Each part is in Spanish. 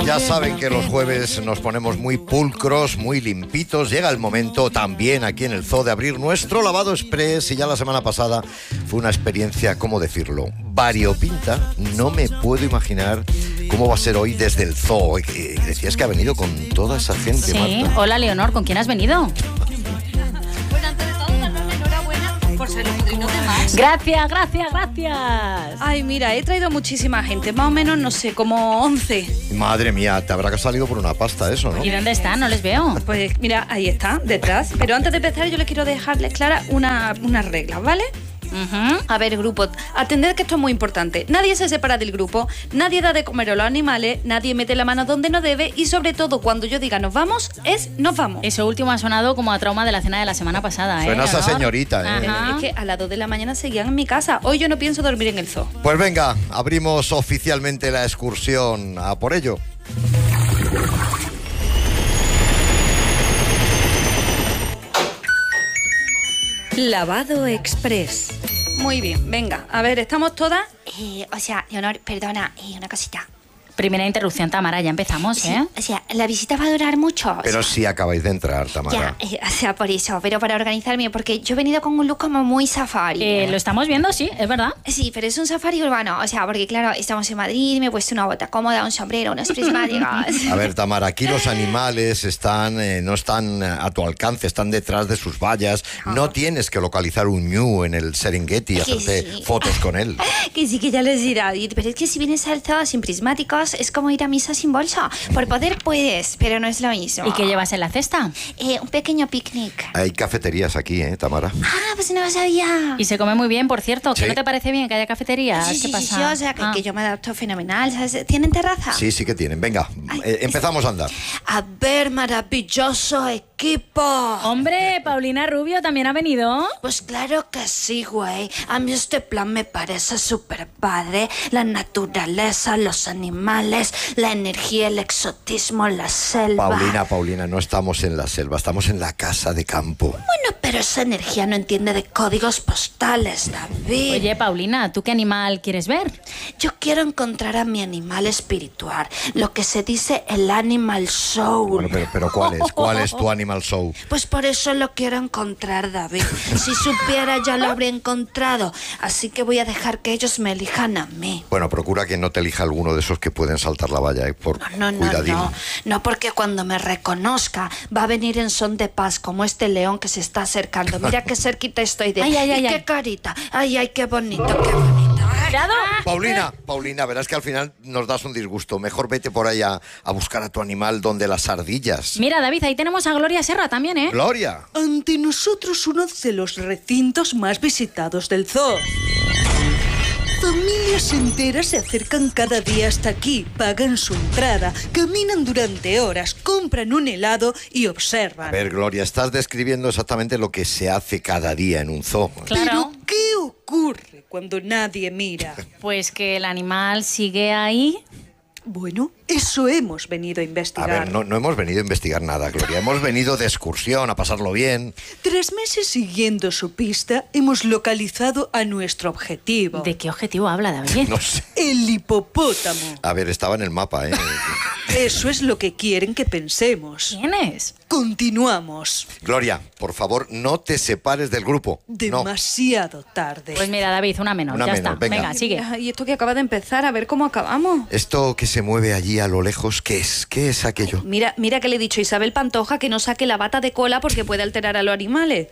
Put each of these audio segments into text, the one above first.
Ya saben que los jueves nos ponemos muy pulcros, muy limpitos. Llega el momento también aquí en el Zoo de abrir nuestro lavado express. Y ya la semana pasada fue una experiencia, ¿cómo decirlo?, variopinta. No me puedo imaginar cómo va a ser hoy desde el Zoo. Decías que ha venido con toda esa gente, Sí, Marta. hola Leonor, ¿con quién has venido? Bueno, antes de todo, darle enhorabuena por ser el padrino de Max. Gracias, gracias, gracias. Ay, mira, he traído muchísima gente, más o menos, no sé, como 11. Madre mía, te habrá salido por una pasta eso, ¿no? ¿Y dónde están? No les veo. Pues mira, ahí está, detrás. Pero antes de empezar, yo les quiero dejarles claras unas reglas, ¿vale? A ver, grupo, atended que esto es muy importante. Nadie se separa del grupo, nadie da de comer a los animales, nadie mete la mano donde no debe y sobre todo cuando yo diga nos vamos, nos vamos. Eso último ha sonado como a trauma de la cena de la semana pasada, Suena esa Leonor? señorita, ¿eh? Ajá. Es que a las 2 de la mañana seguían en mi casa. Hoy yo no pienso dormir en el zoo. Pues venga, abrimos oficialmente la excursión. A por ello. Lavado Express. Muy bien, venga, a ver, ¿estamos todas? Leonor, perdona, una cosita. Primera interrupción, Tamara, ya empezamos, Sí, ¿eh? la visita va a durar mucho. Pero sí acabáis de entrar, Tamara. Ya, por eso, pero para organizarme, porque yo he venido con un look como muy safari. Lo estamos viendo, sí, es verdad. Sí, pero es un safari urbano, porque claro, estamos en Madrid, me he puesto una bota cómoda, un sombrero, unos prismáticos. A ver, Tamara, aquí los animales no están a tu alcance, están detrás de sus vallas. No tienes que localizar un ñu en el Serengeti y Que hacerte sí. fotos con él. Que sí, que ya les dirá, pero es que si vienes al zoo sin prismáticos, es como ir a misa sin bolsa. Por poder puedes, pero no es lo mismo. ¿Y qué llevas en la cesta? Un pequeño picnic. Hay cafeterías aquí, Tamara. Pues no lo sabía. Y se come muy bien, por cierto. ¿Que Sí. no te parece bien que haya cafeterías? Sí, ¿Qué sí, pasa? sí, que yo me adapto fenomenal, ¿sabes? ¿Tienen terraza? Sí, sí que tienen. Venga, empezamos a andar. A ver, maravilloso equipo. Hombre, Paulina Rubio también ha venido. Pues claro que sí, güey. A mí este plan me parece súper padre. La naturaleza, los animales, la energía, el exotismo, la selva. Paulina, no estamos en la selva, estamos en la casa de campo. Bueno, pero esa energía no entiende de códigos postales, David. Oye, Paulina, ¿tú qué animal quieres ver? Yo quiero encontrar a mi animal espiritual, lo que se dice el animal soul. Bueno, pero ¿cuál es tu animal show? Pues por eso lo quiero encontrar, David. Si supiera ya lo habría encontrado. Así que voy a dejar que ellos me elijan a mí. Bueno, procura que no te elija alguno de esos que pueden saltar la valla, por cuidadín. No, porque cuando me reconozca va a venir en son de paz, como este león que se está acercando. Mira qué cerquita estoy de él. Ay, y qué carita. Ay, qué bonito, qué bonito. ¡Cuidado! Paulina, verás que al final nos das un disgusto. Mejor vete por ahí a buscar a tu animal donde las ardillas. Mira, David, ahí tenemos a Gloria Serra también, ¿eh? ¡Gloria! Ante nosotros uno de los recintos más visitados del zoo. Familias enteras se acercan cada día hasta aquí, pagan su entrada, caminan durante horas, compran un helado y observan. A ver, Gloria, estás describiendo exactamente lo que se hace cada día en un zoo. Claro. Pero ¿qué ocurre cuando nadie mira? Pues que el animal sigue ahí. Bueno, eso hemos venido a A investigar. ver, no hemos venido a investigar nada, Gloria. Hemos venido de excursión, a pasarlo bien. 3 meses siguiendo su pista, hemos localizado a nuestro objetivo. ¿De qué objetivo habla, David? No sé. El hipopótamo. A ver, estaba en el mapa, ¿eh? Eso es lo que quieren que pensemos. ¿Quién es? Continuamos. Gloria, por favor, no te separes del grupo. No. Demasiado tarde. Pues mira, David, una menos, Una ya menos, está. venga. Sigue. Y esto que acaba de empezar, a ver cómo acabamos. Esto que se mueve allí a lo lejos, ¿qué es? ¿Qué es aquello? Mira que le he dicho a Isabel Pantoja que no saque la bata de cola porque puede alterar a los animales.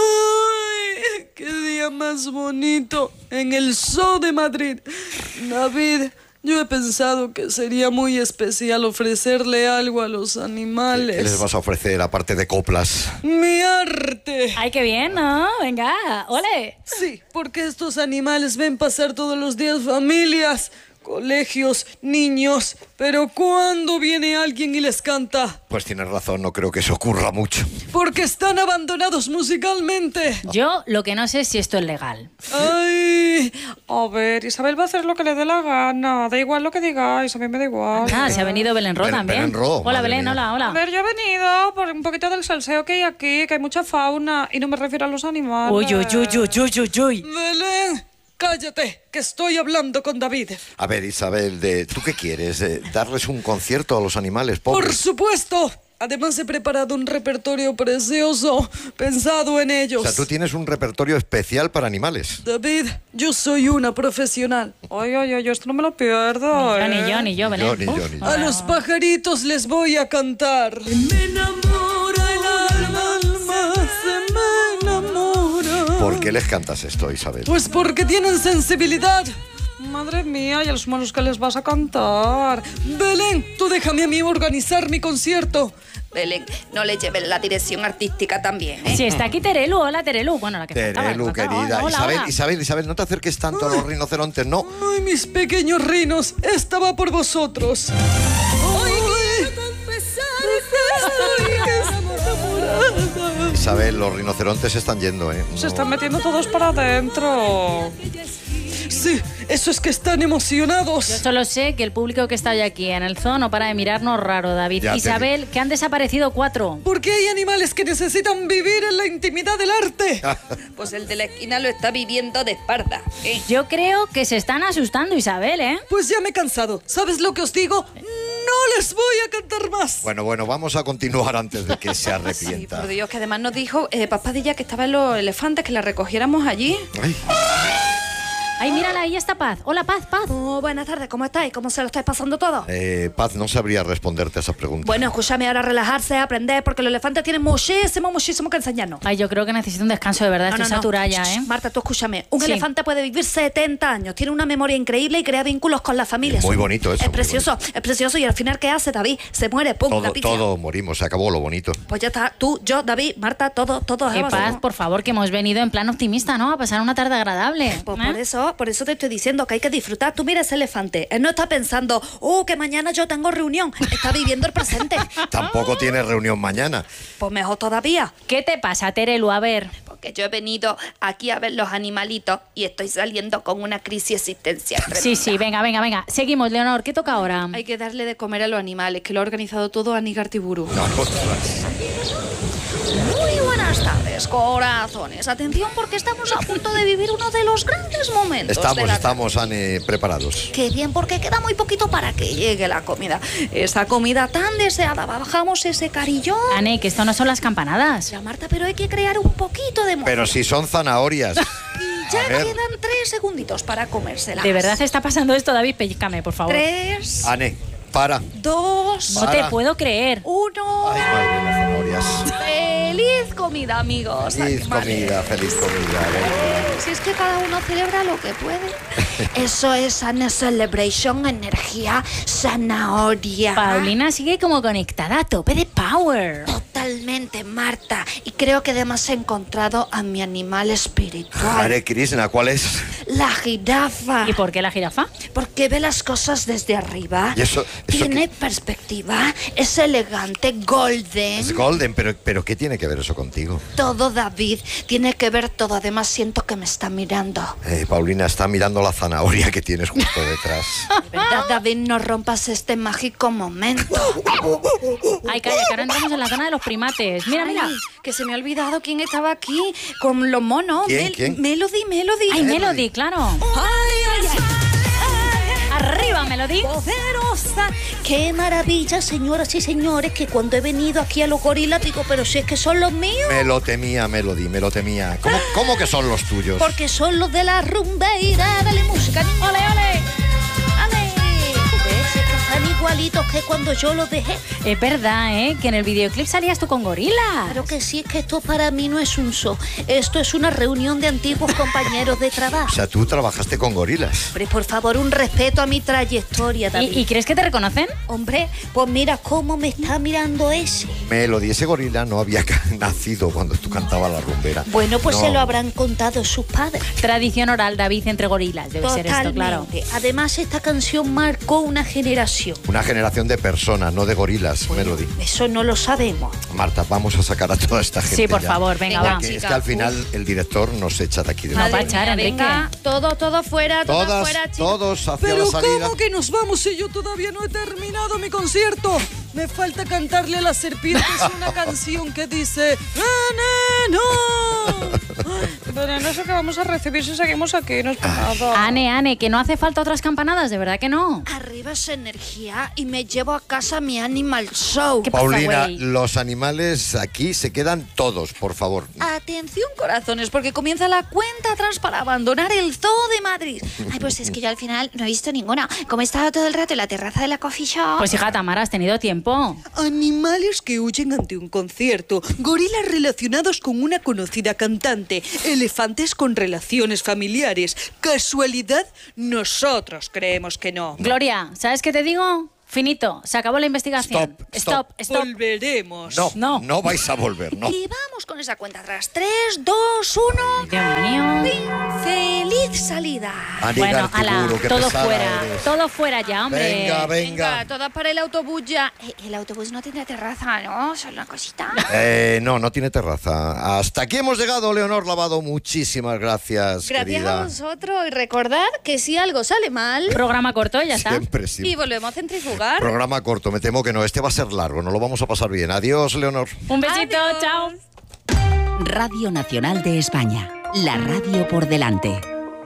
¡Ay! ¡Qué día más bonito! En el Zoo de Madrid. David, yo he pensado que sería muy especial ofrecerle algo a los animales. ¿Qué les vas a ofrecer aparte de coplas? ¡Mi arte! Ay, qué bien, ¿no? Venga, ole. Sí, porque estos animales ven pasar todos los días familias, colegios, niños. Pero ¿cuándo viene alguien y les canta? Pues tienes razón, no creo que eso ocurra mucho. Porque están abandonados musicalmente. Yo lo que no sé es si esto es legal. ¡Ay! A ver, Isabel va a hacer lo que le dé la gana. Da igual lo que digáis, a mí me da igual. Ah, se ha venido Belén Ro también. Belén Ro, Hola, madre Belén, mía. hola, A hola. ver, yo he venido por un poquito del salseo que hay aquí, que hay mucha fauna, y no me refiero a los animales. Uy, uy, uy, uy, uy, uy, uy. Belén, Cállate, que estoy hablando con David. A ver, Isabel, ¿tú qué quieres? ¿Darles un concierto a los animales Por pobres? supuesto. Además he preparado un repertorio precioso, pensado en ellos. O sea, tú tienes un repertorio especial para animales. David, yo soy una profesional. Ay, ay, ay, esto no me lo pierdo. Ni yo, Belén. Ni yo. A los pajaritos les voy a cantar. Me enamora el alma, se me enamora. ¿Por qué les cantas esto, Isabel? Pues porque tienen sensibilidad. Madre mía, ¿y a los humanos qué les vas a cantar? Belén, tú déjame a mí organizar mi concierto. Belén, no le lleven la dirección artística también, ¿eh? Sí, está aquí Terelu. Hola, Terelu. Bueno, la que faltaba, Terelu, la que faltaba. querida. Hola, Isabel, no te acerques tanto a los rinocerontes, no. Ay, mis pequeños rinos, esta va por vosotros. Ay, enamorada. Isabel, los rinocerontes se están yendo, ¿eh? Se No. están metiendo todos para adentro. Sí, eso es que están emocionados. Yo solo sé que el público que está hoy aquí en el zoo no para de mirarnos raro, David. Ya te Isabel, que han desaparecido 4. Porque hay animales que necesitan vivir en la intimidad del arte. Pues el de la esquina lo está viviendo de espalda, ¿eh? Yo creo que se están asustando, Isabel, ¿eh? Pues ya me he cansado. ¿Sabes lo que os digo? No les voy a cantar más. Bueno, vamos a continuar antes de que se Sí, arrepienta. por Dios, que además nos dijo Paspadilla que estaban los elefantes, que la recogiéramos allí. Ay, Ay, mírala, ahí está Paz. Hola, Paz. Oh, buenas tardes, ¿cómo estáis? ¿Cómo se lo estáis pasando todo? Paz, no sabría responderte a esa pregunta. Bueno, escúchame, ahora relajarse, aprender, porque los elefantes tienen muchísimo que enseñarnos. Ay, yo creo que necesito un descanso, de verdad. Estoy saturada ya, ¿eh? Marta, tú escúchame. Un Sí. elefante puede vivir 70 años, tiene una memoria increíble y crea vínculos con la familia. Muy bonito eso, Es muy precioso, es precioso. Y al final, ¿qué hace David? Se muere, pum, la pizza. Todo morimos, se acabó lo bonito. Pues ya está, tú, yo, David, Marta, todos. Paz, por favor, que hemos venido en plan optimista, ¿no? A pasar una tarde agradable. Pues ¿eh? por eso te estoy diciendo que hay que disfrutar. Tú mira ese elefante. Él no está pensando, que mañana yo tengo reunión. Está viviendo el presente. Tampoco tiene reunión mañana. Pues mejor todavía. ¿Qué te pasa, Terelu? A ver. Porque yo he venido aquí a ver los animalitos y estoy saliendo con una crisis existencial. Sí, venga. Seguimos, Leonor. ¿Qué toca ahora? Hay que darle de comer a los animales, que lo ha organizado todo Anígar Tiburu. No, ostras. Muy buenas tardes, corazones. Atención, porque estamos a punto de vivir uno de los grandes momentos de la Estamos, Anne, preparados. Qué bien, porque queda muy poquito para que llegue la comida. Esa comida tan deseada. Bajamos ese carillón. Ane, que esto no son las campanadas. Ya, Marta, pero hay que crear un poquito de emoción. Pero si son zanahorias. Ya A ver. quedan 3 segunditos para comérselas. ¿De verdad está pasando esto, David? Pellízcame, por favor. 3, Anne, para. 2, No te puedo creer. 1. Ay, madre, las zanahorias. Feliz comida, amigos. Feliz comida. Si es que cada uno celebra lo que puede. Eso es Anne Celebration, energía, zanahoria. Paulina sigue como conectada a tope de power. Totalmente, Marta. Y creo que además he encontrado a mi animal espiritual. Hare Krishna, ¿cuál es? La jirafa. ¿Y por qué la jirafa? Porque ve las cosas desde arriba. ¿Y eso Tiene perspectiva. Es elegante, golden. Es golden, pero ¿qué tiene que ver eso contigo? Todo, David. Tiene que ver todo. Además, siento que me está mirando. Paulina está mirando la zanahoria que tienes justo detrás. De verdad, David, no rompas este mágico momento. Ay, calla, que ahora entramos en la zona de los primates. Mira, Ay, que se me ha olvidado quién estaba aquí con los monos. ¿Quién? Melody. Ay, Melody, claro. Arriba, Melody. Poderosa. Qué maravilla, señoras y señores, que cuando he venido aquí a los gorilas digo, pero si es que son los míos. Me lo temía, Melody, me lo temía. ¿Cómo que son los tuyos? Porque son los de la rumbeira. Dale música, niño. ¡Ole, ole! ¡Ale! ¿Ves? Es que están igualitos que cuando yo los dejé. Es verdad, ¿eh? Que en el videoclip salías tú con gorila. Claro que sí, es que esto para mí no es un show. Esto es una reunión de antiguos compañeros de O trabajo. sea, tú trabajaste con gorilas. Hombre, por favor, un respeto a mi trayectoria, David. ¿Y crees que te reconocen? Hombre, pues mira cómo me está mirando ese. Melody, ese gorila no había nacido cuando tú cantabas la rumbera. Bueno, pues No. se lo habrán contado sus padres. Tradición oral, David, entre gorilas. Debe ser esto, claro. Además, esta canción marcó una generación. Una generación de personas, no de gorilas, Melody. Eso no lo sabemos. Marta, vamos a sacar a toda esta gente. Sí, por ya. favor, venga, Venga, va. Es que al final el director nos echa de aquí de No, la va a echar, Enrique. venga, todo fuera, todo Todas, fuera, chicos. todos hacia Pero la salida. ¿cómo que nos vamos si yo todavía no he terminado mi concierto? Me falta cantarle a las serpientes una canción que dice ¡Veneno! Veneno, eso que vamos a recibir si seguimos aquí, no es por nada. Ane, que no hace falta otras campanadas, de verdad que no. Arriba esa energía y me llevo a casa mi Animal Show. ¿Qué pasa, Paulina, güey? los animales aquí se quedan todos, por favor. Atención, corazones, porque comienza la cuenta atrás para abandonar el Zoo de Madrid. Ay, pues es que yo al final no he visto ninguna. Como he estado todo el rato en la terraza de la coffee shop... Pues hija, Tamara, has tenido tiempo. Animales que huyen ante un concierto, gorilas relacionados con una conocida cantante, elefantes con relaciones familiares. ¿Casualidad? Nosotros creemos que no. Gloria, ¿sabes qué te digo? Finito, se acabó la investigación. Stop. Volveremos. No vais a volver, no. Y vamos con esa cuenta atrás. 3, 2, 1... Dios mío. ¡Feliz salida! Bueno, ala, Anigártigur, qué todo pesada fuera. eres. Todo fuera ya, hombre. Venga. Todas para el autobús ya. El autobús no tendrá terraza, ¿no? Solo una cosita. No tiene terraza. Hasta aquí hemos llegado, Leonor Lavado. Muchísimas gracias, Gracias querida. a vosotros y recordad que si algo sale mal Programa corto, ya está. Siempre sí. y volvemos a centrifugar. Programa corto, me temo que no. Este va a ser largo, no lo vamos a pasar bien. Adiós, Leonor. Un besito, Adiós. chao. Radio Nacional de España. La radio por delante.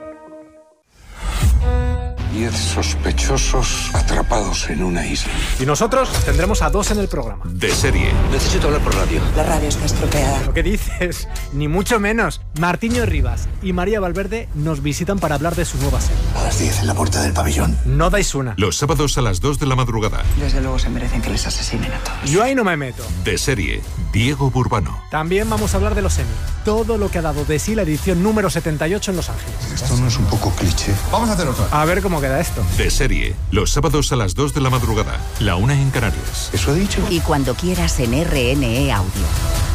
10 sospechosos atrapados en una isla. Y nosotros tendremos a 2 en el programa. De serie. Necesito hablar por radio. La radio está estropeada. ¿Lo que dices? Ni mucho menos. Martiño Rivas y María Valverde nos visitan para hablar de su nueva serie. A las 10 en la puerta del pabellón. No dais una. Los sábados a las 2 de la madrugada. Desde luego se merecen que les asesinen a todos. Yo ahí no me meto. De serie. Diego Burbano. También vamos a hablar de los Emmy. Todo lo que ha dado de sí la edición número 78 en Los Ángeles. Esto no es un poco cliché. Vamos a hacer otra. A ver cómo queda esto. De serie. Los sábados a las 2 de la madrugada. La 1 en Canarias. ¿Eso he dicho? Y cuando quieras en RNE Audio.